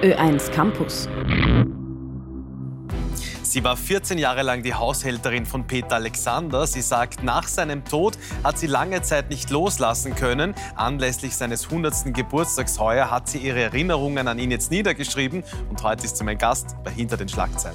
Ö1 Campus. Sie war 14 Jahre lang die Haushälterin von Peter Alexander. Sie sagt, nach seinem Tod hat sie lange Zeit nicht loslassen können. Anlässlich seines 100. Geburtstags heuer hat sie ihre Erinnerungen an ihn jetzt niedergeschrieben. Und heute ist sie mein Gast bei Hinter den Schlagzeilen.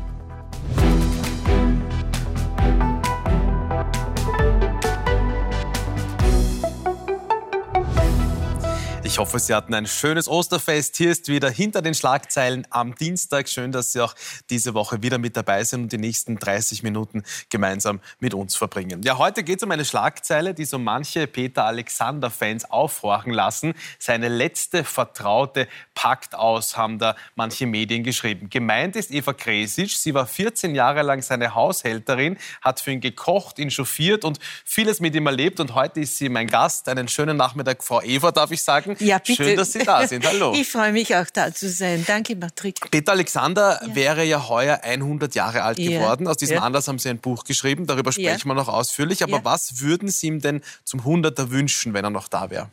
Ich hoffe, Sie hatten ein schönes Osterfest. Hier ist wieder Hinter den Schlagzeilen am Dienstag. Schön, dass Sie auch diese Woche wieder mit dabei sind und die nächsten 30 Minuten gemeinsam mit uns verbringen. Ja, heute geht es um eine Schlagzeile, die so manche Peter Alexander-Fans aufhorchen lassen. Seine letzte Vertraute packt aus, haben da manche Medien geschrieben. Gemeint ist Eva Kresic. Sie war 14 Jahre lang seine Haushälterin, hat für ihn gekocht, ihn chauffiert und vieles mit ihm erlebt. Und heute ist sie mein Gast. Einen schönen Nachmittag, Frau Eva, darf ich sagen. Ja, bitte. Schön, dass Sie da sind. Hallo. Ich freue mich auch, da zu sein. Danke, Patrick. Peter Alexander wäre ja heuer 100 Jahre alt geworden. Aus diesem Ja. Anlass haben Sie ein Buch geschrieben. Darüber sprechen wir noch ausführlich. Aber Ja. was würden Sie ihm denn zum 100er wünschen, wenn er noch da wäre?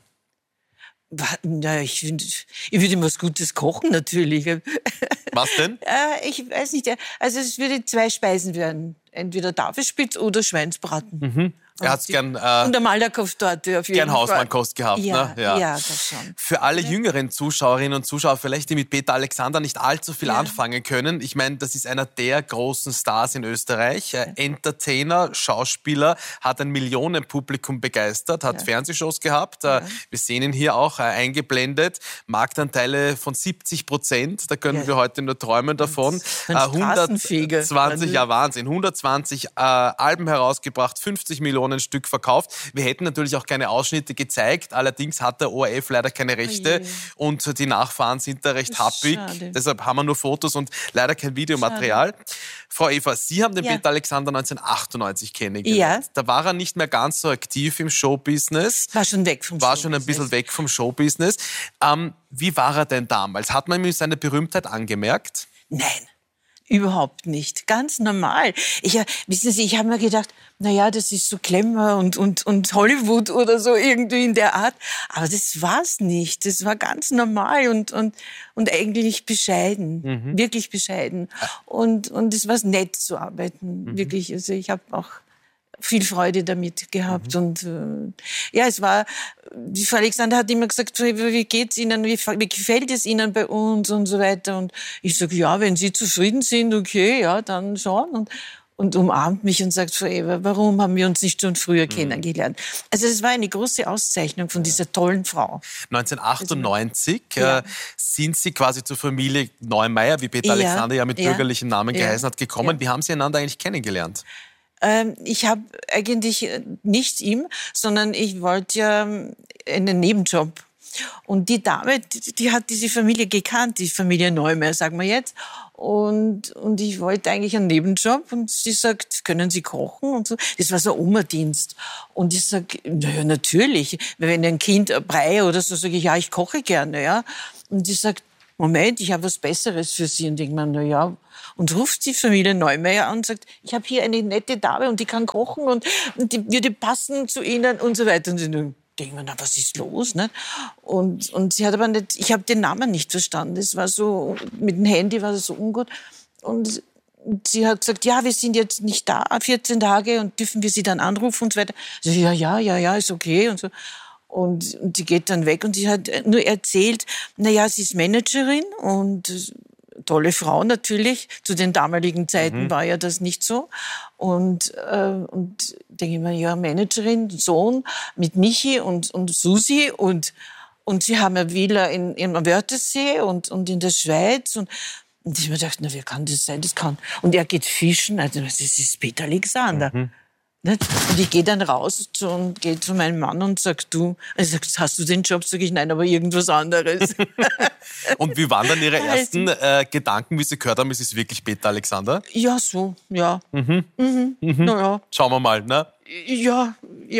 Na, ich würde ihm was Gutes kochen, natürlich. Was denn? Ich weiß nicht. Also es würde 2 Speisen werden. Entweder Tafelspitz oder Schweinsbraten. Er hat es gern, Und eine Malerkopftorte auf jeden gern Fall. Hausmannkost gehabt. Ja, ne? ja, das schon. Für alle jüngeren Zuschauerinnen und Zuschauer vielleicht, die mit Peter Alexander nicht allzu viel anfangen können. Ich meine, das ist einer der großen Stars in Österreich. Entertainer, Schauspieler, hat ein Millionenpublikum begeistert, hat Fernsehshows gehabt. Wir sehen ihn hier auch eingeblendet. Marktanteile von 70%. Da können wir heute nur träumen davon. Ein Straßenfeger. 120, ja Wahnsinn. 120 Alben herausgebracht, 50 Millionen Stück verkauft. Wir hätten natürlich auch keine Ausschnitte gezeigt. Allerdings hat der ORF leider keine Rechte und die Nachfahren sind da recht happig. Schade. Deshalb haben wir nur Fotos und leider kein Videomaterial. Frau Eva, Sie haben den Peter Alexander 1998 kennengelernt. Ja. Da war er nicht mehr ganz so aktiv im Showbusiness. War schon weg vom War schon ein bisschen weg vom Showbusiness. Wie war er denn damals? Hat man ihm seine Berühmtheit angemerkt? Nein. Überhaupt nicht. Ganz normal. Wissen Sie, ich habe mir gedacht, naja, das ist so Glamour und Hollywood oder so irgendwie in der Art. Aber das war's nicht. Das war ganz normal und eigentlich bescheiden. Wirklich bescheiden. Und es war nett zu arbeiten. Wirklich. Also ich habe auch viel Freude damit gehabt. Und es war, die Frau Alexander hat immer gesagt, wie geht's Ihnen, wie gefällt es Ihnen bei uns und so weiter. Und ich sage, ja, wenn Sie zufrieden sind, okay, ja, dann schon. Und umarmt mich und sagt, Frau Eva, warum haben wir uns nicht schon früher kennengelernt? Also es war eine große Auszeichnung von dieser tollen Frau. 1998 sind Sie quasi zur Familie Neumeier, wie Peter Alexander ja mit bürgerlichen Namen geheißen hat, gekommen. Wie haben Sie einander eigentlich kennengelernt? Ich habe eigentlich nicht ihm, sondern ich wollte ja einen Nebenjob. Und die Dame, die hat diese Familie gekannt, die Familie Neumeier, sagen wir jetzt. Und ich wollte eigentlich einen Nebenjob und sie sagt, können Sie kochen und so. Das war so ein Oma-Dienst. Und ich sage, naja, natürlich. Wenn ein Kind ein Brei oder so, sage ich, ja, ich koche gerne, ja. Und sie sagt, Moment, ich habe was Besseres für Sie. Und ich meine, naja, und ruft die Familie Neumeier an und sagt, ich habe hier eine nette Dame und die kann kochen und die würde passen zu Ihnen und so weiter. Und ich denke mir, na, was ist los? Ne? Und sie hat aber nicht, ich habe den Namen nicht verstanden. Es war so, mit dem Handy war das so ungut. Und sie hat gesagt, ja, wir sind jetzt nicht da, 14 Tage und dürfen wir Sie dann anrufen und so weiter. Ich so, ja, ist okay und so. Und sie geht dann weg und sie hat nur erzählt, naja, sie ist Managerin und tolle Frau natürlich. Zu den damaligen Zeiten war ja das nicht so. Und denke ich mir, ja, Managerin, Sohn mit Michi und Susi und sie haben eine Villa im Wörthersee und in der Schweiz und ich mir gedacht, na, wie kann das sein? Das kann. Und er geht fischen, also das ist Peter Alexander. Und ich gehe dann raus und gehe zu meinem Mann und sage, er sagt, hast du den Job? Sag ich, nein, aber irgendwas anderes. Und wie waren dann Ihre ersten Gedanken, wie Sie gehört haben, es ist wirklich Peter Alexander? Ja, so, ja. Naja. Schauen wir mal, ne? Ja,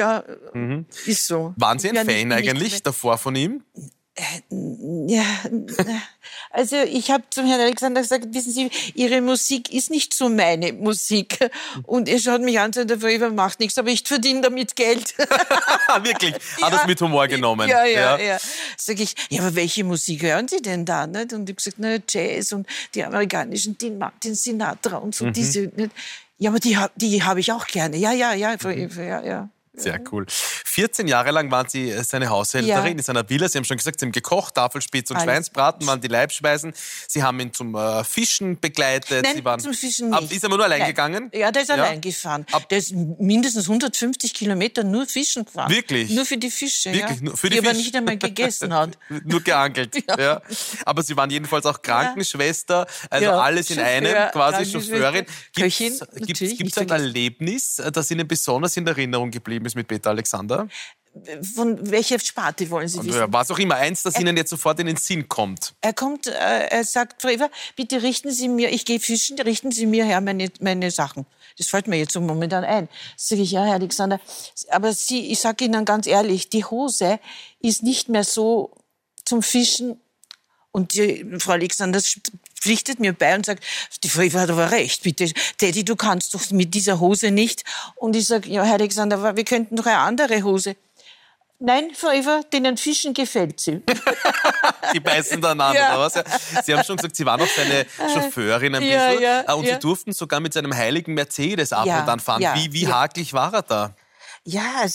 ist so. Waren Sie ein Ja, Fan nicht eigentlich davor von ihm? Ja, Also ich habe zum Herrn Alexander gesagt, wissen Sie, Ihre Musik ist nicht so meine Musik. Und er schaut mich an und sagt, der Frau Eva macht nichts, aber ich verdiene damit Geld. Wirklich? Hat das mit Humor genommen? Ja. Sag ich, ja, aber welche Musik hören Sie denn da? Nicht? Und ich habe gesagt, na, Jazz und die amerikanischen, Dean Martin, Sinatra und so diese. Nicht? Ja, aber die habe ich auch gerne. Ja, Frau Eva, ja. Sehr cool. 14 Jahre lang waren Sie seine Haushälterin in seiner Villa. Sie haben schon gesagt, Sie haben gekocht, Tafelspitz und Schweinsbraten waren die Leibspeisen. Sie haben ihn zum Fischen begleitet. Nein, Sie waren, zum Fischen nicht. Ist er nur allein gegangen? Ja, der ist allein gefahren. Der ist mindestens 150 Kilometer nur fischen gefahren. Wirklich? Nur für die Fische, Wirklich? Nur für die die Fische? aber nicht einmal gegessen hat. Nur geangelt, ja. Aber Sie waren jedenfalls auch Krankenschwester, also alles in einem, quasi Chauffeurin. Köchin, Gibt es ein Erlebnis, das Ihnen besonders in Erinnerung geblieben ist mit Peter Alexander? Von welcher Sparte wollen Sie wissen? Was auch immer, eins, das Ihnen jetzt sofort in den Sinn kommt. Er sagt, Frau Eva, bitte richten Sie mir, ich gehe fischen, richten Sie mir her meine Sachen. Das fällt mir jetzt so momentan ein. Sage ich, ja, Herr Alexander, aber ich sage Ihnen ganz ehrlich, die Hose ist nicht mehr so zum Fischen. Und die Frau Alexander pflichtet mir bei und sagt, die Frau Eva hat aber recht, bitte, Teddy, du kannst doch mit dieser Hose nicht. Und ich sage, ja, Herr Alexander, aber wir könnten doch eine andere Hose. Nein, Frau Eva, denen Fischen gefällt sie. Die beißen dann an, oder was? Ja. Sie haben schon gesagt, Sie waren auch seine Chauffeurin ein bisschen. Und Sie durften sogar mit seinem heiligen Mercedes ab und an fahren. Wie hakelig war er da? Ja, also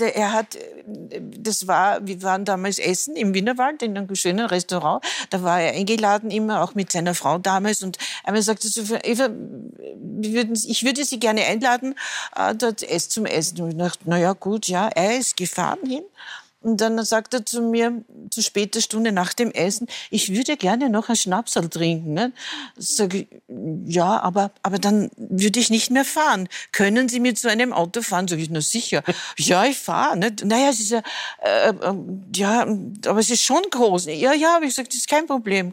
wir waren damals essen im Wienerwald in einem schönen Restaurant. Da war er eingeladen immer, auch mit seiner Frau damals. Und einmal sagte sie, Eva, ich würde Sie gerne einladen, dort zum Essen. Und ich dachte, na ja, gut, ja, er ist gefahren hin. Und dann sagt er zu mir, zu später Stunde nach dem Essen, ich würde gerne noch ein Schnapsal trinken. Ne? Sag ich, ja, aber dann würde ich nicht mehr fahren. Können Sie mit so einem Auto fahren? Sag ich, na sicher. Ja, ich fahre. Ne? Naja, es ist ja, aber es ist schon groß. Ja, habe ich gesagt, das ist kein Problem.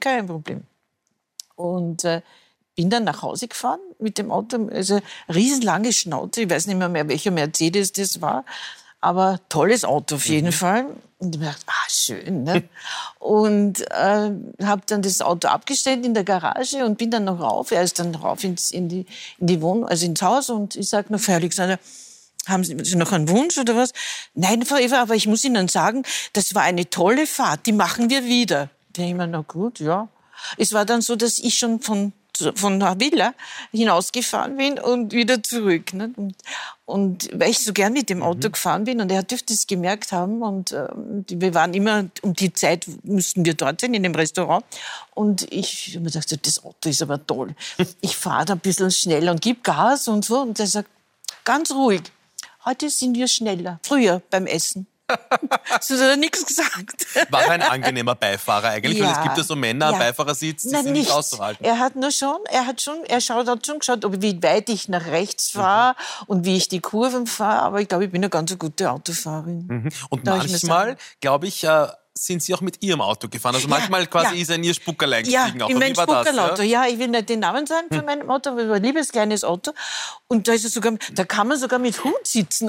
Und bin dann nach Hause gefahren mit dem Auto. Also riesenlange Schnauze, ich weiß nicht mehr, welcher Mercedes das war. Aber tolles Auto auf jeden Fall. Und ich mir gedacht, schön. Ne? Und habe dann das Auto abgestellt in der Garage und bin dann noch rauf. Er ist dann rauf in die Wohnung, also ins Haus. Und ich sage noch, Frau Alexander, haben Sie noch einen Wunsch oder was? Nein, Frau Eva, aber ich muss Ihnen sagen, das war eine tolle Fahrt. Die machen wir wieder. Da ich mir, na gut, ja. Es war dann so, dass ich schon von der Villa hinausgefahren bin und wieder zurück. Ne? Und weil ich so gern mit dem Auto gefahren bin und er dürfte es gemerkt haben und wir waren immer, um die Zeit mussten wir dort sein, in dem Restaurant und ich habe mir gedacht, das Auto ist aber toll. Ich fahre da ein bisschen schneller und gebe Gas und so und er sagt, ganz ruhig, heute sind wir schneller, früher beim Essen. So hat er nichts gesagt. War er ein angenehmer Beifahrer eigentlich? Weil es gibt ja so Männer am Beifahrersitz, die sind nicht auszuhalten. Er hat schon geschaut, wie weit ich nach rechts fahre und wie ich die Kurven fahre. Aber ich glaube, ich bin eine ganz gute Autofahrerin. Und manchmal, glaube ich, sind Sie auch mit Ihrem Auto gefahren? Also manchmal quasi ist er in Ihr Spuckerlein gestiegen. Ja, in mein Spuckerauto. Ja, ich will nicht den Namen sagen von meinem Auto, aber es war ein liebes kleines Auto. Und da kann man sogar mit Hund sitzen.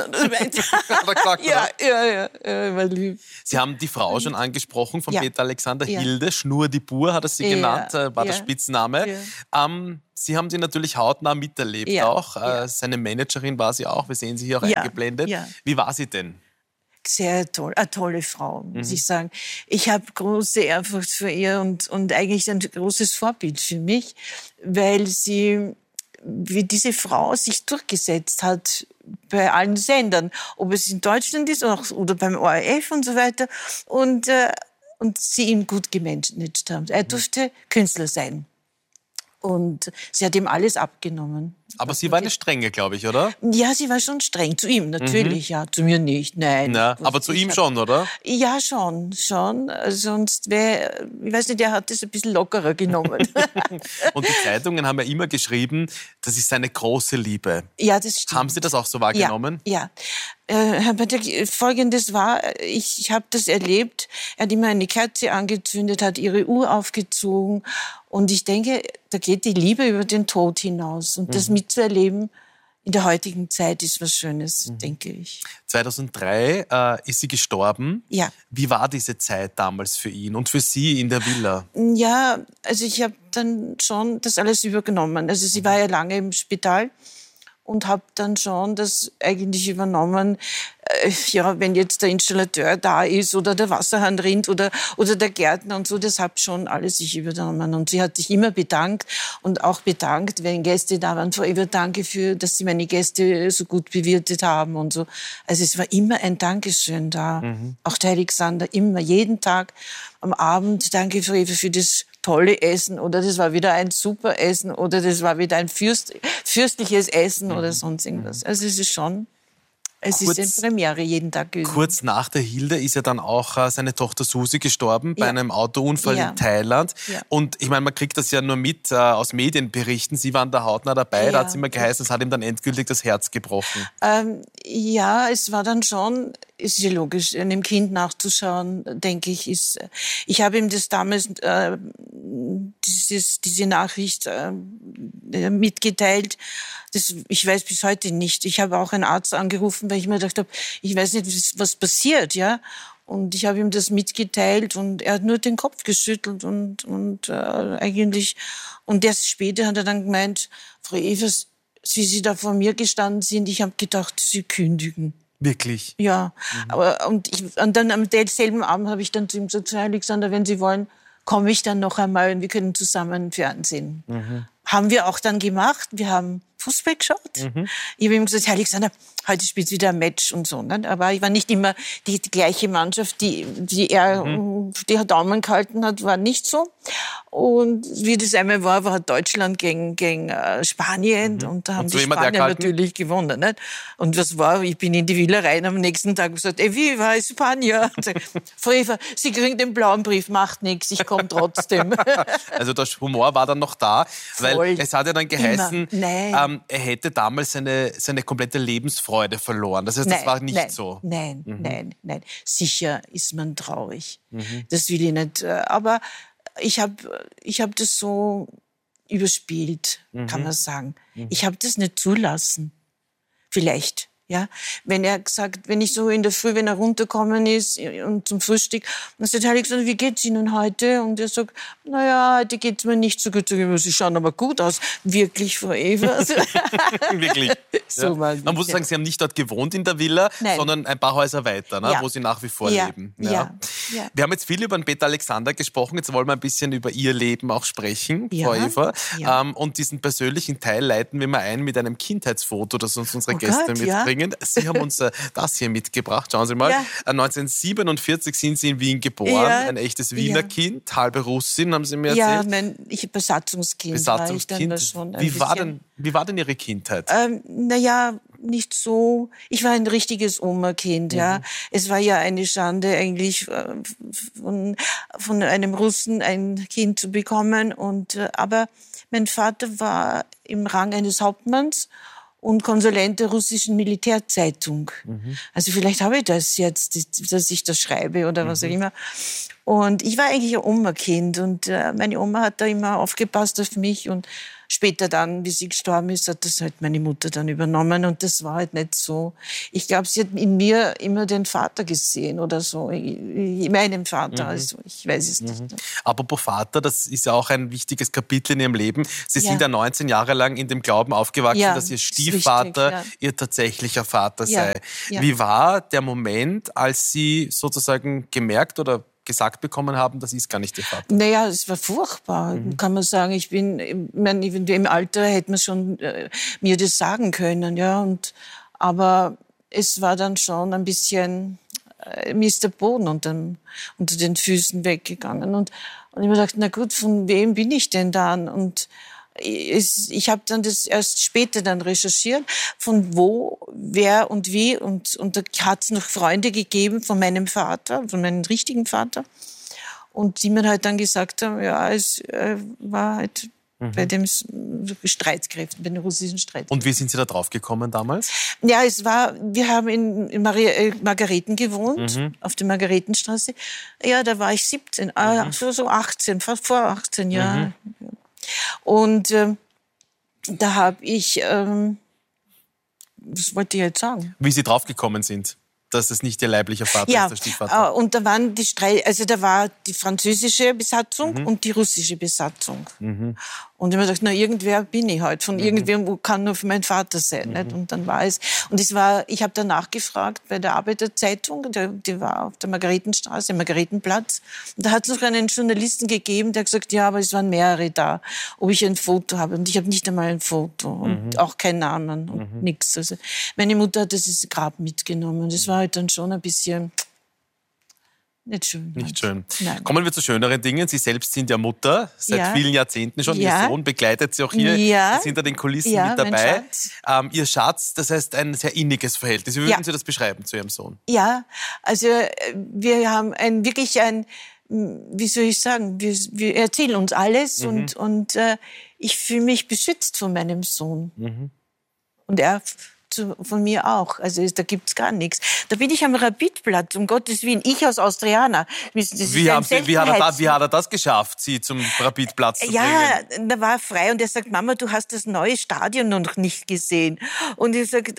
Ja, war lieb. Sie haben die Frau schon angesprochen von Peter Alexander, Hilde, Schnur die Bur hat er sie genannt, war der Spitzname. Ja. Sie haben sie natürlich hautnah miterlebt auch. Seine Managerin war sie auch, wir sehen sie hier auch eingeblendet. Ja. Wie war sie denn? Sehr toll, eine tolle Frau, muss ich sagen. Ich habe große Ehrfurcht für ihr und eigentlich ein großes Vorbild für mich, weil sie, wie diese Frau sich durchgesetzt hat bei allen Sendern, ob es in Deutschland ist oder beim ORF und so weiter und sie ihn gut gemanagt haben. Er durfte Künstler sein. Und sie hat ihm alles abgenommen. Aber sie war eine Strenge, glaube ich, oder? Ja, sie war schon streng. Zu ihm natürlich, ja. Zu mir nicht, nein. Na, aber zu ihm schon, oder? Ja, schon. Sonst wäre, ich weiß nicht, er hat das ein bisschen lockerer genommen. Und die Zeitungen haben ja immer geschrieben, das ist seine große Liebe. Ja, das stimmt. Haben Sie das auch so wahrgenommen? Ja. Herr Patek, Folgendes war, ich habe das erlebt, er hat immer eine Kerze angezündet, hat ihre Uhr aufgezogen und ich denke, da geht die Liebe über den Tod hinaus und das mitzuerleben in der heutigen Zeit ist was Schönes, denke ich. 2003 ist sie gestorben. Ja. Wie war diese Zeit damals für ihn und für Sie in der Villa? Ja, also ich habe dann schon das alles übergenommen. Also sie war ja lange im Spital und habe dann schon das eigentlich übernommen. Ja, wenn jetzt der Installateur da ist oder der Wasserhahn rinnt oder der Gärtner und so, das habe schon alles ich übernommen. Und sie hat sich immer bedankt und auch bedankt, wenn Gäste da waren. Frau Evert, danke dass Sie meine Gäste so gut bewirtet haben und so. Also es war immer ein Dankeschön da. Auch der Alexander, immer, jeden Tag am Abend, danke Frau Evert für das tolle Essen oder das war wieder ein super Essen oder das war wieder ein fürstliches Essen oder sonst irgendwas. Also es ist schon... Es ist eine Premiere jeden Tag gewesen. Kurz nach der Hilde ist ja dann auch seine Tochter Susi gestorben bei einem Autounfall in Thailand. Ja. Und ich meine, man kriegt das ja nur mit aus Medienberichten. Sie waren da hautnah dabei. Da hat es immer geheißen, es hat ihm dann endgültig das Herz gebrochen. Ja, es war dann schon, ist ja logisch, einem Kind nachzuschauen, denke ich, ist... Ich habe ihm das damals, diese Nachricht mitgeteilt. Ich weiß bis heute nicht. Ich habe auch einen Arzt angerufen, weil ich mir gedacht habe, ich weiß nicht, was passiert, ja. Und ich habe ihm das mitgeteilt und er hat nur den Kopf geschüttelt und eigentlich... Und erst später hat er dann gemeint, Frau Evers, wie Sie da vor mir gestanden sind, ich habe gedacht, Sie kündigen. Wirklich? Ja. Aber, und dann am selben Abend habe ich dann zu ihm gesagt, Herr Alexander, wenn Sie wollen, komme ich dann noch einmal und wir können zusammen Fernsehen. Haben wir auch dann gemacht. Wir haben Fußball geschaut. Ich habe ihm gesagt, Herr Alexander, heute spielt wieder ein Match und so. Ne? Aber ich war nicht immer die gleiche Mannschaft, die er die Daumen gehalten hat, war nicht so. Und wie das einmal war Deutschland gegen Spanien und da haben die Spanier natürlich gewonnen. Nicht? Und was war? Ich bin in die Villa rein am nächsten Tag und gesagt, viva Spanier. Frau Eva, Sie kriegen den blauen Brief, macht nichts, ich komme trotzdem. Also der Humor war dann noch da, weil es hat ja dann geheißen, Nein. Er hätte damals seine komplette Lebensfreude verloren. Das heißt, das war nicht so. Nein. Sicher ist man traurig. Das will ich nicht. Aber ich hab das so überspielt, kann man sagen. Ich habe das nicht zulassen. Vielleicht. Ja, wenn ich so in der Früh, wenn er runtergekommen ist und zum Frühstück, dann sagt Alexander, wie geht's Ihnen heute? Und er sagt, naja, heute geht's mir nicht so gut. Sie schauen aber gut aus. Wirklich, Frau Eva? Wirklich. So Man muss sagen, Sie haben nicht dort gewohnt in der Villa, sondern ein paar Häuser weiter, ne, wo Sie nach wie vor leben. Ja. Wir haben jetzt viel über den Peter Alexander gesprochen. Jetzt wollen wir ein bisschen über Ihr Leben auch sprechen, Frau Eva. Ja. Und diesen persönlichen Teil leiten wir mal ein mit einem Kindheitsfoto, das uns unsere Gäste mitbringen. Sie haben uns das hier mitgebracht. Schauen Sie mal. 1947 sind Sie in Wien geboren. Ein echtes Wiener Kind, halbe Russin, haben Sie mir erzählt. Ja, ich Besatzungskind. War ich dann schon wie war denn Ihre Kindheit? Naja, nicht so. Ich war ein richtiges Oma-Kind, ja. Es war ja eine Schande eigentlich von einem Russen ein Kind zu bekommen. Aber mein Vater war im Rang eines Hauptmanns und Konsulent der russischen Militärzeitung. Also vielleicht habe ich das jetzt, dass ich das schreibe oder was auch immer. Und ich war eigentlich ein Oma-Kind und meine Oma hat da immer aufgepasst auf mich und später dann, wie sie gestorben ist, hat das halt meine Mutter dann übernommen und das war halt nicht so. Ich glaube, sie hat in mir immer den Vater gesehen oder so, in meinem Vater, also ich weiß es nicht. Apropos Vater, das ist ja auch ein wichtiges Kapitel in Ihrem Leben. Sie sind ja 19 Jahre lang in dem Glauben aufgewachsen, dass Ihr Stiefvater Ihr tatsächlicher Vater sei. Wie war der Moment, als Sie sozusagen gemerkt oder gesagt bekommen haben, das ist gar nicht Ihr Vater? Naja, es war furchtbar, kann man sagen. Im Alter hätte man schon mir das sagen können, ja. Aber es war dann schon ein bisschen, mir ist der Boden unter den Füßen weggegangen. Und ich habe mir gedacht, na gut, von wem bin ich denn dann? Und ich habe dann das erst später dann recherchiert, von wo, wer und wie. Und da hat es noch Freunde gegeben von meinem Vater, von meinem richtigen Vater. Und die mir halt dann gesagt haben, ja, es war halt bei den Streitkräften, bei den russischen Streitkräften. Und wie sind Sie da drauf gekommen damals? Ja, wir haben in Margareten gewohnt, auf der Margaretenstraße. Ja, da war ich 17, so 18, fast vor 18 Jahren. Und da habe ich was wollte ich jetzt sagen? Wie Sie draufgekommen sind, dass es nicht Ihr leiblicher Vater ist, der Stiefvater. Und da waren da war die französische Besatzung und die russische Besatzung. Und ich habe mir gedacht, irgendwer bin ich halt. Von irgendwem kann nur mein Vater sein. Nicht? Und dann war es. Und ich habe danach gefragt bei der Arbeiterzeitung, die war auf der Margaretenstraße, Margaretenplatz. Und da hat es noch einen Journalisten gegeben, der hat gesagt, ja, aber es waren mehrere da, ob ich ein Foto habe. Und ich habe nicht einmal ein Foto und auch keinen Namen und nichts. Also meine Mutter hat das Grab mitgenommen. Und das war halt dann schon ein bisschen nicht schön. Nicht schön. Nein. Kommen wir zu schöneren Dingen. Sie selbst sind ja Mutter, seit vielen Jahrzehnten schon. Ihr Sohn begleitet Sie auch hier, ist hinter den Kulissen mit dabei. Ihr Schatz, das heißt ein sehr inniges Verhältnis. Wie würden Sie das beschreiben zu Ihrem Sohn? Ja, also wir haben wie soll ich sagen, wir erzählen uns alles und ich fühle mich beschützt von meinem Sohn. Und er von mir auch. Also da gibt's gar nichts. Da bin ich am Rapidplatz, um Gottes Willen. Ich als Austrianer. Wie hat er das geschafft, Sie zum Rapidplatz zu bringen? Ja, da war er frei und er sagt, Mama, du hast das neue Stadion noch nicht gesehen. Und ich sage,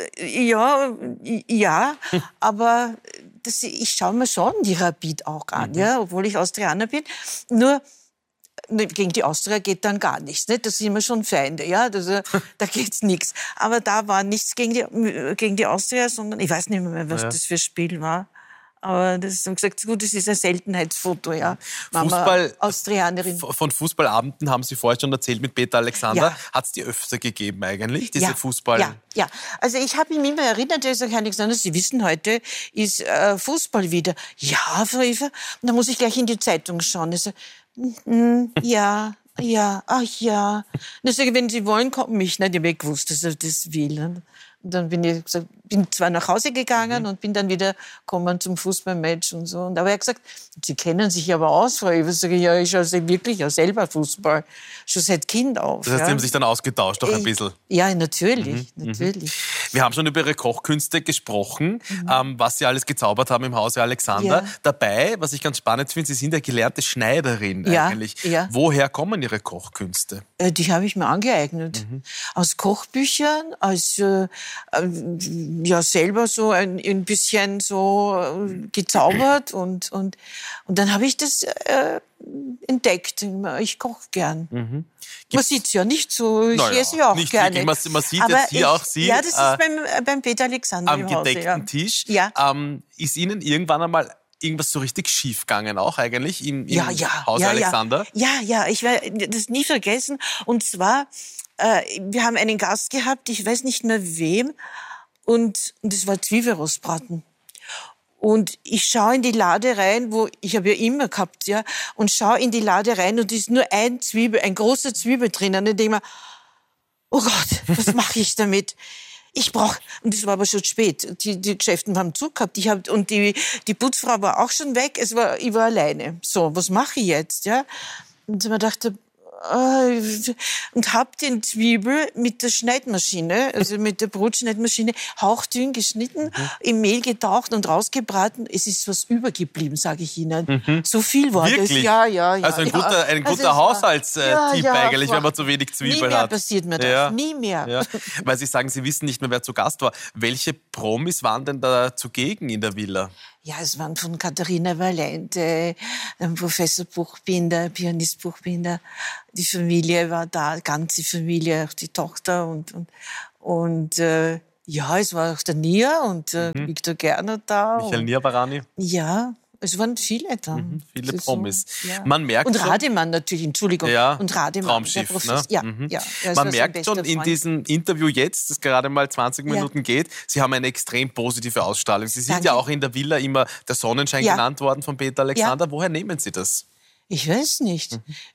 ja, aber ich schaue mir schon die Rapid auch an, ja, obwohl ich Austrianer bin. Nur gegen die Austria geht dann gar nichts. Nicht? Das sind immer schon Feinde, ja. Da geht's nichts. Aber da war nichts gegen die Austria, sondern ich weiß nicht mehr, was das für Spiel war. Aber das haben gesagt, gut, das ist ein Seltenheitsfoto, ja. Mama, Austrianerin. Von Fußballabenden haben Sie vorher schon erzählt mit Peter Alexander. Ja. Hat es die öfter gegeben eigentlich, diese Fußball? Ja. Also ich habe ihn immer erinnert, er sagt, Herr Alexander, Sie wissen, heute ist Fußball wieder. Ja, Frau Eva. Und dann muss ich gleich in die Zeitung schauen. Also, ja. Und ich sage, wenn Sie wollen, kommen mich. Ich habe gewusst, dass er das will. Und dann bin zwar nach Hause gegangen und bin dann wieder gekommen zum Fußballmatch und so. Aber er hat gesagt, Sie kennen sich aber aus, Frau Eva. Sag ich, ja, ich schaue wirklich ja selber Fußball. Schon seit Kind auf. Das heißt, Sie haben sich dann ausgetauscht auch ein bisschen? Ja, natürlich. Wir haben schon über Ihre Kochkünste gesprochen, was Sie alles gezaubert haben im Hause Alexander. Ja. Dabei, was ich ganz spannend finde, Sie sind ja gelernte Schneiderin eigentlich. Ja. Woher kommen Ihre Kochkünste? Die habe ich mir angeeignet. Aus Kochbüchern, aus selber so ein bisschen so gezaubert und dann habe ich das entdeckt. Ich koche gern. Man sieht es ja nicht so, ich esse ja auch nicht gerne. Wirklich. Man sieht jetzt hier auch Sie. Ja, das ist beim Peter Alexander am gedeckten Tisch. Ja. Ist Ihnen irgendwann einmal irgendwas so richtig schief gegangen auch eigentlich im Haus Alexander? Ja, ich werde das nie vergessen. Und zwar, wir haben einen Gast gehabt, ich weiß nicht mehr wem, und das war Zwiebelrostbraten. Und ich schaue in die Lade rein, ich habe ja immer gehabt, ja, und schaue in die Lade rein und ist nur ein großer Zwiebel drinnen. Und ich denke mir, oh Gott, was mache ich damit? Und das war aber schon spät. Die Geschäfte haben zugehabt. Und die Putzfrau war auch schon weg. Ich war alleine. So, was mache ich jetzt, ja? Und ich mir dachte, und hab den Zwiebel mit der Schneidmaschine, also mit der Brotschneidmaschine, hauchdünn geschnitten, im Mehl getaucht und rausgebraten. Es ist was übergeblieben, sage ich Ihnen. So viel war Wirklich? das. Ja. Also ein guter Haushaltstipp eigentlich, wenn man zu wenig Zwiebel hat. Nie mehr passiert mir das. Nie mehr. Ja. Weil Sie sagen, Sie wissen nicht mehr, wer zu Gast war. Welche Promis waren denn da zugegen in der Villa? Ja, es waren von Katharina Valente, Professor Buchbinder, Pianist Buchbinder. Die Familie war da, ganze Familie, auch die Tochter und es war auch der Nia und Viktor Gerner da. Michael Niabarani. Ja, es waren viele da. Viele Promis. So, ja. Man merkt und Rademann natürlich, Entschuldigung. Ja, und Rademann, Traumschiff. Man merkt schon in diesem Interview jetzt, das gerade mal 20 Minuten geht, Sie haben eine extrem positive Ausstrahlung. Sie sind ja auch in der Villa immer der Sonnenschein genannt worden von Peter Alexander. Ja. Woher nehmen Sie das? Ich weiß nicht.